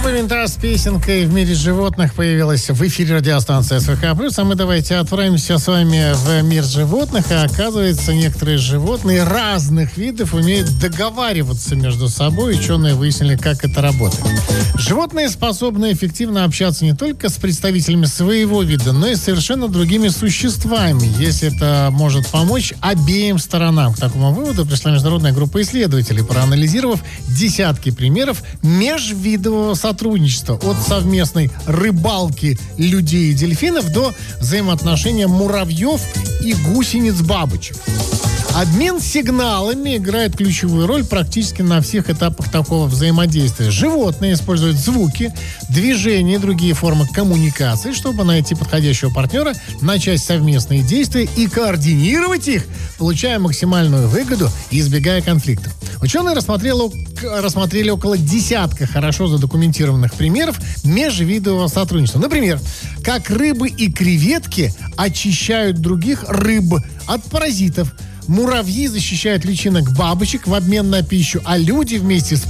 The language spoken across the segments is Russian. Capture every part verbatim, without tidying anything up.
Группа «Винтаж» с песенкой «В мире животных» появилась в эфире радиостанции СВХ+. А мы давайте отправимся с вами в мир животных. А оказывается, некоторые животные разных видов умеют договариваться между собой. Ученые выяснили, как это работает. Животные способны эффективно общаться не только с представителями своего вида, но и с совершенно другими существами, если это может помочь обеим сторонам. К такому выводу пришла международная группа исследователей, проанализировав десятки примеров межвидового сотрудничества, от совместной рыбалки людей и дельфинов до взаимоотношения муравьев и гусениц-бабочек. Обмен сигналами играет ключевую роль практически на всех этапах такого взаимодействия. Животные используют звуки, движения и другие формы коммуникации, чтобы найти подходящего партнера, начать совместные действия и координировать их, получая максимальную выгоду и избегая конфликтов. Ученые рассмотрели, рассмотрели около десятка хорошо задокументированных примеров межвидового сотрудничества. Например, как рыбы и креветки очищают других рыб от паразитов. Муравьи защищают личинок бабочек в обмен на пищу, а люди вместе с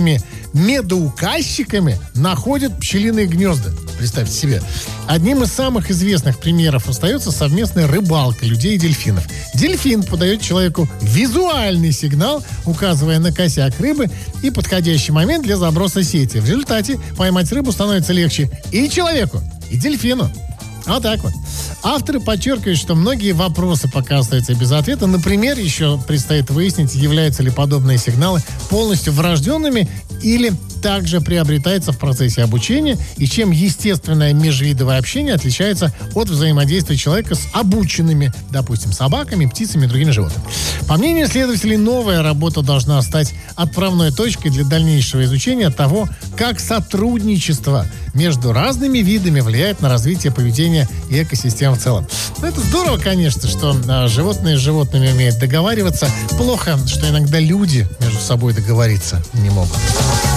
птицами-медоуказчиками находят пчелиные гнезда. Представьте себе. Одним из самых известных примеров остается совместная рыбалка людей и дельфинов. Дельфин подает человеку визуальный сигнал, указывая на косяк рыбы и подходящий момент для заброса сети. В результате поймать рыбу становится легче и человеку, и дельфину. Вот так вот. Авторы подчеркивают, что многие вопросы пока остаются без ответа. Например, еще предстоит выяснить, являются ли подобные сигналы полностью врожденными или также приобретается в процессе обучения, и чем естественное межвидовое общение отличается от взаимодействия человека с обученными, допустим, собаками, птицами и другими животными. По мнению исследователей, новая работа должна стать отправной точкой для дальнейшего изучения того, как сотрудничество между разными видами влияет на развитие поведения и экосистем в целом. Но это здорово, конечно, что а, животные с животными умеют договариваться. Плохо, что иногда люди между собой договориться не могут.